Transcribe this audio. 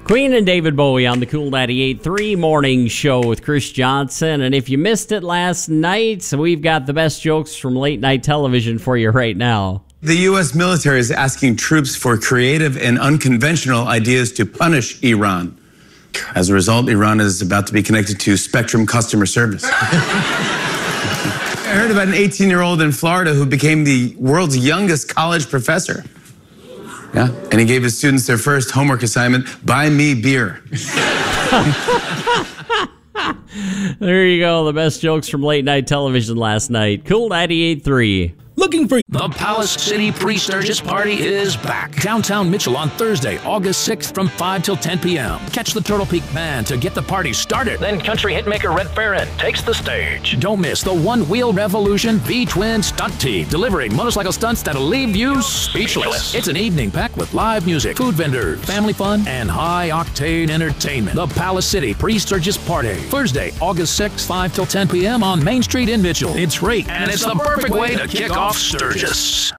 Queen and David Bowie on the Cool 98.3 Morning Show with Chris Johnson. And if you missed it last night, we've got the best jokes from late night television for you right now. The U.S. military is asking troops for creative and unconventional ideas to punish Iran. As a result, Iran is about to be connected to Spectrum customer service. I heard about an 18-year-old in Florida who became the world's youngest college professor. Yeah, and he gave his students their first homework assignment, buy me beer. There you go, the best jokes from late night television last night. Cool 98.3. Looking for the Palace City Pre-Sturgis Party is back. Downtown Mitchell on Thursday, August 6th from 5 till 10 p.m. Catch the Turtle Peak Band to get the party started. Then country hitmaker Red Farron takes the stage. Don't miss the One Wheel Revolution V-Twin Stunt Team, delivering motorcycle stunts that'll leave you speechless. It's an evening packed with live music, food vendors, family fun, and high-octane entertainment. The Palace City Pre-Sturgis Party, Thursday, August 6th, 5 till 10 p.m. on Main Street in Mitchell. It's free, and it's the perfect way to kick off Sturgis.